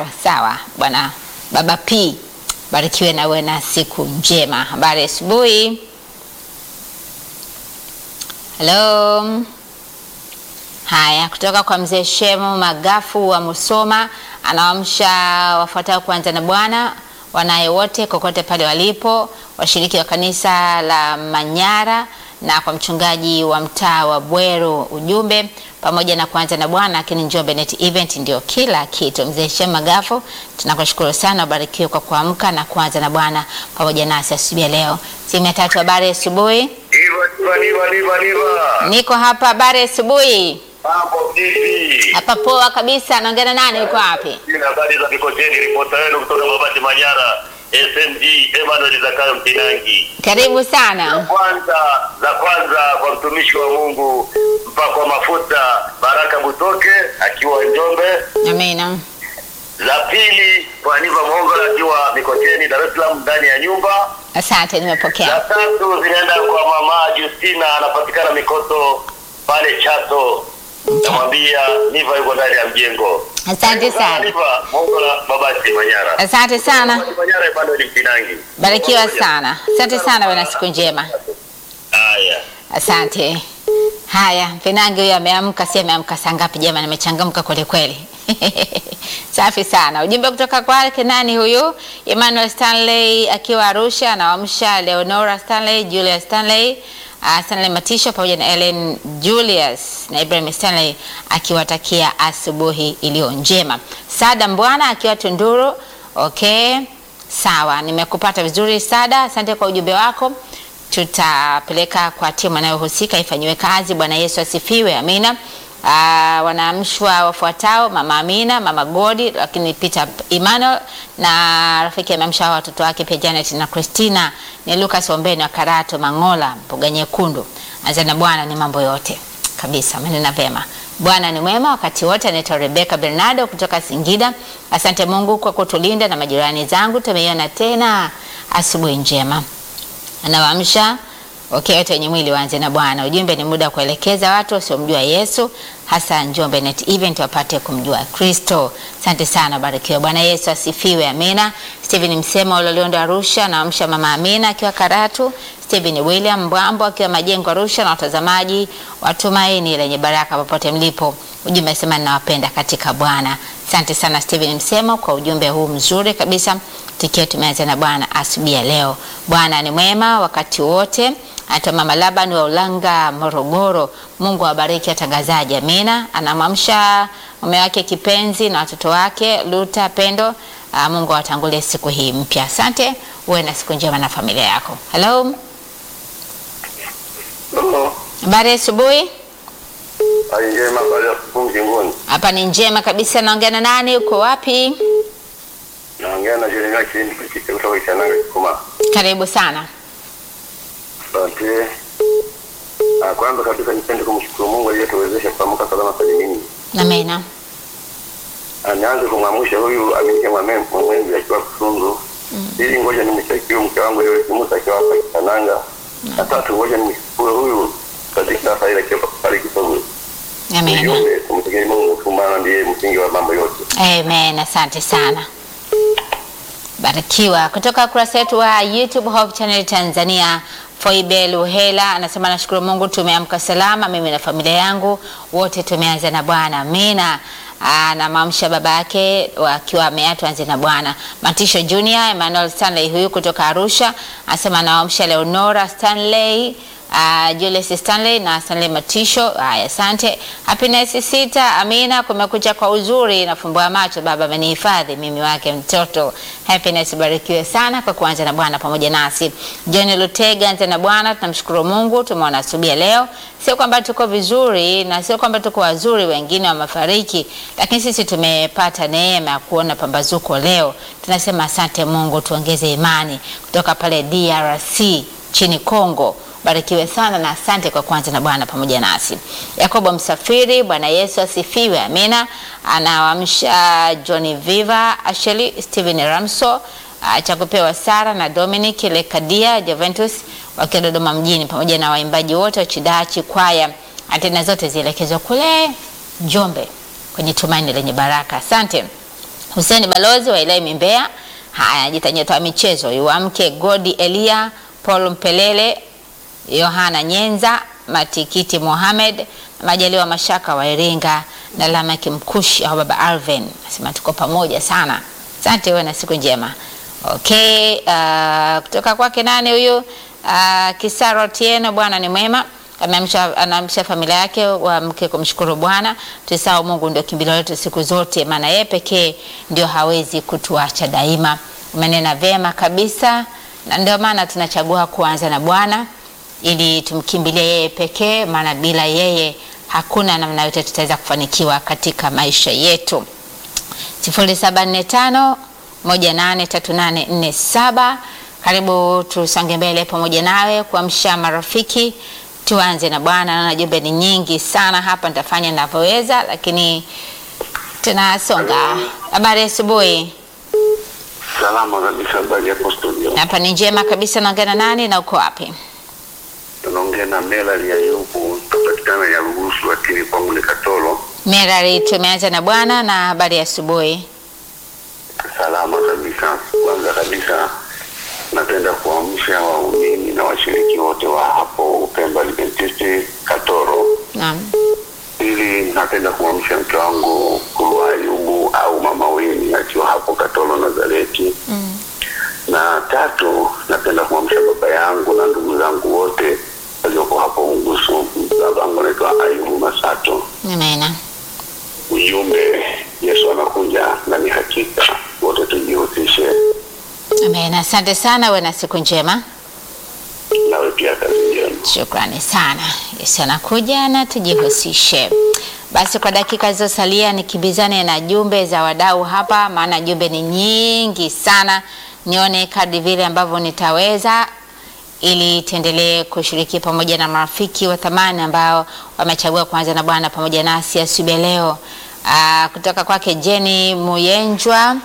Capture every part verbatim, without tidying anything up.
Kilimanjaro. Sawa bwana Baba P, barikiwe na uwe na siku njema. Habari asubuhi. Hello. Haya, kutoka kwa mzee Shemu Magafu wa Musoma, anawaamsha wafuatao kuanza na Bwana wanaye wote kokote pale walipo, washiriki wa kanisa la Manyara na kwa mchungaji wa mtaa wa Bweru. Ujumbe pamoja na kuanza na Bwana, lakini Njombe Net Event ndio kila kitu. Mzee Shemu Magafu, tunakushukuru sana, barikiwe kwa kuamka na kuanza na Bwana pamoja nasi asubuhi leo. Simu ya tatu, habari asubuhi. Diva, diva, diva, diva. Niko hapa, habari asubuhi. Mambo vipi? Hapa poa kabisa. Naongea na nani, uko wapi? Nina habari za Mikocheni, ripota yenu kutoka Babati Manyara, S M G Emmanuel Zakayo Mtinangi. Karibu sana. Za kwanza, za kwanza kwa mtumishi wa Mungu mpaka wa mafuta Baraka Butoke akiwa Njombe. Amina. La pili kwa Niva Mongola akiwa Mikocheni Dar es Salaam ndani ya nyumba. Asante, La nimepokea. tatu zinaenda kwa mama Justina, anapatikana Mikoto pale Chato. Namwambia Niva yuko ndani ya mjengo. Asante sana. Niva Mongola Babati Manyara. Asante sana. Babati Manyara bado ni Mtinangi. Barikiwa sana. Asante sana, wana siku njema. Haya. Asante. Haya, Mtinangi huyo ameamka, si ameamka saa ngapi jamani, amechangamka kweli kweli. Safi sana. Ujumbe kutoka kwake nani huyu? Emmanuel Stanley akiwa Arusha, anawaamsha Leonora Stanley, Julius Stanley, Uh, Stanley Matisho pamoja na Ellen Julius na Ibrahim Stanley akiwatakia asubuhi iliyo njema. Sada Mbwana akiwa Tunduru. Okay. Sawa, nimekupata vizuri Sada. Asante kwa ujumbe wako. Tutapeleka kwa timu inayohusika ifanyiwe kazi. Bwana Yesu asifiwe. Amina. Uh, wanaamshwa wafuatao: Mama Amina, Mama Godi, lakini Peter Emmanuel na rafiki ameamsha watoto wake pia Janet na Christina. Ni Lucas Ombeni wa Karato Mangola, Mboga Nyekundu. Azana Bwana ni mambo yote kabisa. Manena vema. Bwana ni mwema wakati wote. Anaitwa Rebecca Bernardo kutoka Singida. Asante Mungu kwa kutulinda na majirani zangu. Tumeiona tena asubuhi njema. Anawaamsha okay, wote wenye mwili waanze na Bwana. Ujumbe ni muda kuelekeza watu wasiomjua Yesu, hasa Njombe Net Event wapate kumjua Kristo. Asante sana, barikiwa. Bwana Yesu asifiwe. Amina. Steven Msema Ololiondo Arusha, naamsha Mama Amina akiwa Karatu, Steven William Mbwambo akiwa Majengo Arusha, na watazamaji watumaini lenye baraka popote mlipo. Ujumbe nasema ninawapenda katika Bwana. Asante sana Steven Msema kwa ujumbe huu mzuri kabisa. Tukiwa tumeanza na Bwana asubuhi ya leo. Bwana ni mwema wakati wote. Hata Mama Laban wa Ulanga Morogoro, Mungu awabariki watangazaji. Amina. Anamwamsha mume wake kipenzi na watoto wake Luta Pendo. Uh, Mungu awatangulie siku hii mpya. Asante, uwe na siku njema na familia yako. Hello. Hello. Habari asubuhi. Hali njema, habari ya asubuhi mbinguni. Hapa ni njema kabisa. Naongea na nani? Uko wapi? Naongea na Jeremia Kindi kutoka Ishananga Kikoma. Karibu sana. Asante. Ah, kwanza kabisa nipende kumshukuru Mungu aliyetuwezesha kuamka salama salimini. Amina. Anaanza kumwamsha huyu Aminia Mwamembe mwenzi akiwa Kusungu. Ili ngoja nimshakiwe mke wangu yule Musa akiwa hapa Ishananga. Na tatu ngoja nimshukuru huyu katika faida akiwa pale Kisogo. Amina. Kumtegemea Mungu kumana ndiye msingi wa mambo yote. Amen. Asante sana. Barikiwa. Kutoka kurasa yetu wa YouTube Hope Channel Tanzania, Foibel Uhela anasema nashukuru Mungu tumeamka salama, mimi na familia yangu wote tumeanza na Bwana. Amina. Na maamsha baba yake wakiwa ameatu anze na Bwana. Matisho Junior, Emmanuel Stanley huyu kutoka Arusha anasema naamsha Leonora Stanley, Uh, Julius Stanley na Stanley Matisho. Haya, asante. Happiness sita, Amina, kumekucha kwa uzuri na fumbua macho, baba amenihifadhi mimi wake mtoto. Happiness, barikiwe sana kwa kuanza na Bwana pamoja nasi. John Lutega, anza na Bwana, tunamshukuru Mungu tumeona asubuhi leo. Sio kwamba tuko vizuri na sio kwamba tuko wazuri, wengine wa mafariki, lakini sisi tumepata neema ya kuona pambazuko leo. Tunasema asante Mungu, tuongeze imani. Kutoka pale D R C chini Kongo, barikiwe sana na asante kwa kwanza na Bwana pamoja nasi. Yakobo Msafiri, Bwana Yesu asifiwe. Amina. Anawaamsha Johnny Viva, Ashley, Steven Ramso, cha kupewa Sara na Dominic Lekadia Juventus wakiwa Dodoma mjini, pamoja na waimbaji wote wa Chidachi kwaya. Antena zote zielekezwa kule Njombe kwenye tumaini lenye baraka. Asante. Hussein Balozi wa Ilemi Mbeya. Haya, jitanyetoa michezo yuamke Godi Elia, Paul Mpelele, Yohana Nyenza, Matikiti Mohamed, Majaliwa Mashaka wa Iringa na Lamaki Mkushi au Baba Alvin. Nasema tuko pamoja sana. Asante, wewe na siku njema. Okay, uh, kutoka kwake nani huyu? Uh, Kisaro Tieno, Bwana ni mwema. Ameamsha anaamsha familia yake waamke kumshukuru Bwana. Tusahau Mungu ndio kimbilio letu siku zote, maana yeye pekee ndio hawezi kutuacha daima. Umenena vema kabisa, na ndio maana tunachagua kuanza na Bwana ili tumkimbilie yeye pekee, maana bila yeye hakuna namna yote tutaweza kufanikiwa katika maisha yetu. sifuri saba nne tano moja nane tatu nane nne saba. Karibu tusonge mbele pamoja nawe kuamsha marafiki. Tuanze na Bwana, na jumbe ni nyingi sana hapa, nitafanya ninavyoweza, lakini tunasonga. Habari asubuhi. Salama kabisa, habari hapo studio. Hapa ni njema kabisa. Naongea na nani na uko wapi? Tunaongea na Melali ya Yubu, tupatikana ya Ruhusu, lakini kwangu ni Katoro. Melali, tumeanza na Bwana na habari asubuhi. Salama kabisa. Kwanza kabisa napenda kuamsha waumini na washiriki wote wa hapo Pemba Adventist Katoro. Naam. Ili napenda kuamsha mke wangu Kulwa Ayubu au Mama Weni akiwa hapo Katoro Nazareti. Mm. Na tatu, napenda kuamsha baba yangu na ndugu zangu wote walioko hapo Ungusu. Baba yangu anaitwa Ayubu Masato. Amina. Ujumbe, Yesu anakuja na ni hakika, wote tujihusishe. Amina. Asante sana, wewe na siku njema. Nawe pia kazi njema. Shukrani sana. Yesu anakuja na tujihusishe. Basi kwa dakika zilizosalia nikimbizane na jumbe za wadau hapa, maana jumbe ni nyingi sana. Nione kadri vile ambavyo nitaweza ili tuendelee kushiriki pamoja na marafiki wa thamani ambao wamechagua kuanza na Bwana pamoja nasi asubuhi leo. Aa, kutoka kwake Jenny Muyenjwa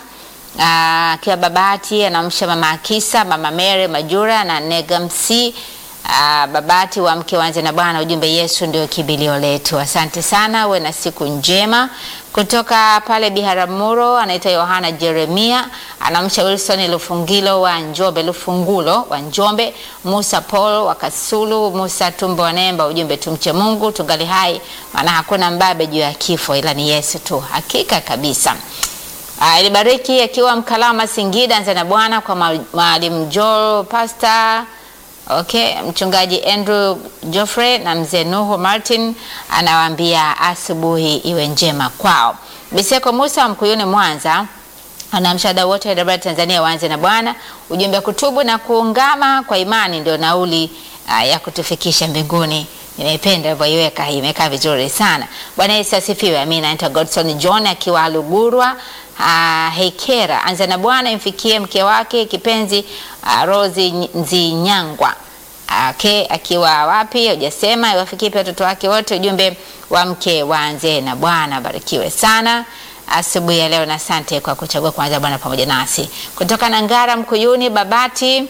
akiwa Babati, anamsha mama Akisa, mama Mary Majura na Negamsi. Uh, Babati wa mke wanze na Bwana, ujumbe Yesu ndio kibilio letu. Asante sana, uwe na siku njema. Kutoka pale Biharamulo anaitwa Yohana Jeremia, anamsha Wilson Lufungilo wa Njombe, Lufungulo wa Njombe, Musa Paul wa Kasulu, Musa Tumbo wa Nemba, ujumbe tumche Mungu tungali hai, maana hakuna mbabe juu ya kifo ila ni Yesu tu. Hakika kabisa. Uh, ilibariki akiwa Mkalama Singida, anza na Bwana kwa Mwalimu Joel Pastor. Okay, mchungaji Andrew Geoffrey na mzee Nuhu Martin anawaambia asubuhi iwe njema kwao. Biseko Musa Mkuyuni Mwanza anamshada wote wa Dar Tanzania waanze na Bwana, ujumbe kutubu na kuungama kwa imani ndio nauli uh, ya kutufikisha mbinguni. Nimependa hivyo iweka hii, imekaa vizuri sana. Bwana Yesu asifiwe. Amina. Naitwa Godson John akiwa Lugurwa. Uh, Hekera, anza na Bwana imfikie mke wake kipenzi uh, Rozi Nzinyangwa. Okay, akiwa wapi hujasema, iwafikie pia watoto wake wote, ujumbe wa mke waanze na Bwana. Barikiwe sana asubuhi ya leo na asante kwa kuchagua kuanza Bwana pamoja nasi. Kutoka Nangara Mkuyuni Babati.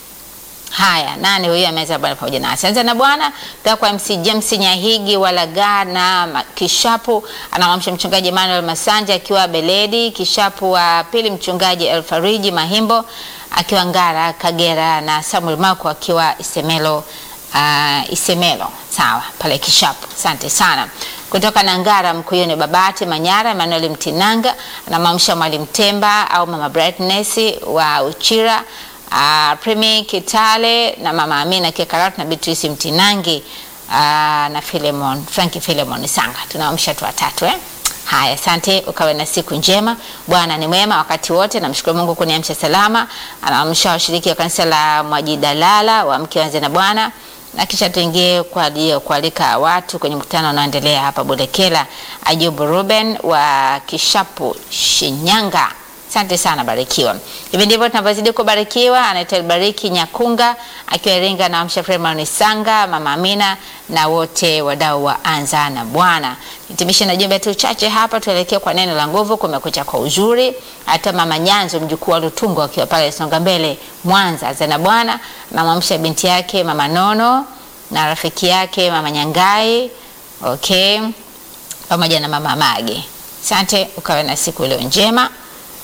Haya, nani huyu ameweza Bwana pamoja nasi? Anza na Bwana kwa kwa M C James Nyahigi walaga na Kishapu, anamwamsha mchungaji Emmanuel Masanja akiwa Beledi, Kishapu wa pili mchungaji Elfariji Mahimbo akiwa Ngara Kagera, na Samuel Mako akiwa Isemelo uh, Isemelo. Sawa, pale Kishapu. Asante sana. Kutoka Nangara Mkuyuni Babati Manyara, Emmanuel Mtinanga anamwamsha Mwalimu Temba au Mama Brightness wa Uchira, Uh, Premi Kitale na Mama Amina Kekarat na Beatrice Mtinangi uh, na Philemon, Frankie Philemon Sanga. Tunaamsha tu watatu eh. Haya, asante, ukawe na siku njema. Bwana ni mwema wakati wote. Namshukuru Mungu kuniamsha salama. Anaamsha washiriki wa kanisa la Mwajidalala wa mke wanze na Bwana. Na kisha tuingie kwa kualika watu kwenye mkutano unaoendelea hapa Bulekela. Ayubu Ruben wa Kishapu Shinyanga. Asante sana, barikiwa. Hivi ndivyo tunavyozidi kubarikiwa. Anaitwa Bariki Nyakunga akiwa Iringa, na Amsha Freeman Sanga, Mama Amina na wote wadau wa anza na Bwana. Nitimishe na jumbe tu chache hapa, tuelekee kwa neno la nguvu. Kumekucha kwa uzuri. Hata Mama Nyanzo mjukuu wa Lutungo akiwa pale Songa Mbele Mwanza, anza na Bwana, na mwamsha binti yake Mama Nono na rafiki yake Mama Nyangai, okay, pamoja na Mama Mage. Asante, ukawe na siku ile njema.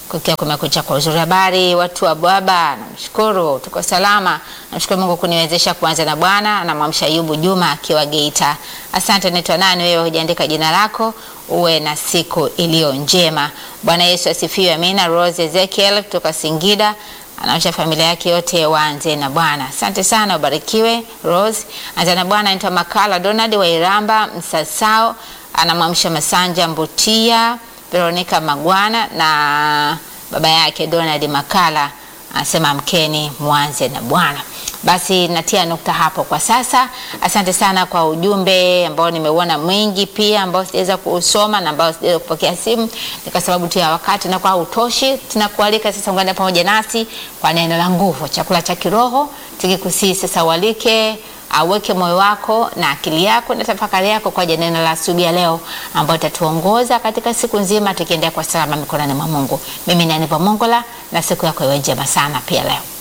kukia kumekucha kwa uzuri. Habari watu wa baba, namshukuru tuko salama. Namshukuru Mungu kuniwezesha kuanza na Bwana. Anamwamsha Ayubu Juma akiwa Geita. Asante. Naitwa nani wewe, hujaandika jina lako? Uwe na siku iliyo njema. Bwana Yesu asifiwe. Amina. Rose Ezekiel kutoka Singida anaosha familia yake yote waanze na Bwana. Asante sana, ubarikiwe Rose. Anza na Bwana. Anaitwa Makala Donald wa Iramba Msasao, anamwamsha Masanja Mbutia, Veronica Magwana na baba yake Donald Makala, anasema mkeni mwanze na Bwana. Basi natia nukta hapo kwa sasa. Asante sana kwa ujumbe ambao nimeuona mwingi pia ambao sijaweza kusoma na ambao sijaweza kupokea simu ni kwa sababu tu ya wakati na kwa utoshi. Tunakualika sasa ungane pamoja nasi kwa neno la nguvu, chakula cha kiroho. Tukikusii sasa ualike, aweke moyo wako na akili yako na tafakari yako kwa neno la asubuhi ya leo ambao tatuongoza katika siku nzima tukiendea kwa salama mikononi mwa Mungu. Mimi ni Aniva Mongola na siku yako iwe njema sana pia leo.